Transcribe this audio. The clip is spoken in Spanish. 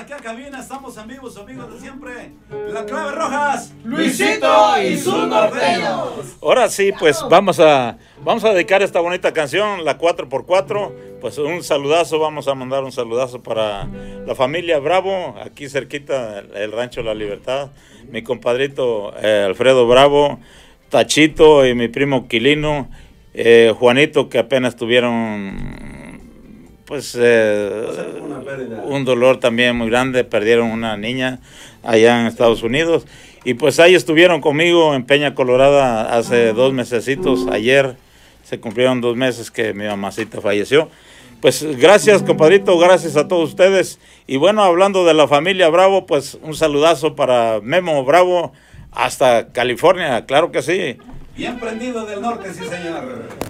aquí a cabina, estamos en vivo, amigos de siempre. La Clave Rojas, Luisito y sus norteños. Ahora sí, pues vamos a dedicar esta bonita canción, la 4x4. Pues un saludazo, vamos a mandar un saludazo para la familia Bravo, aquí cerquita el Rancho La Libertad. Mi compadrito Alfredo Bravo, Tachito y mi primo Quilino, Juanito, que apenas tuvieron pues un dolor también muy grande, perdieron una niña allá en Estados Unidos, y pues ahí estuvieron conmigo en Peña Colorada hace 2 mesecitos. Ayer se cumplieron 2 meses que mi mamacita falleció. Pues gracias, compadrito, gracias a todos ustedes. Y bueno, hablando de la familia Bravo, pues un saludazo para Memo Bravo hasta California, claro que sí. Bien prendido del norte, sí señor.